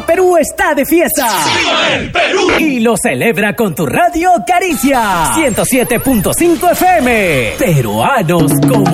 Perú está de fiesta. ¡Viva el Perú! Y lo celebra con tu radio Caricia 107.5 FM. Peruanos como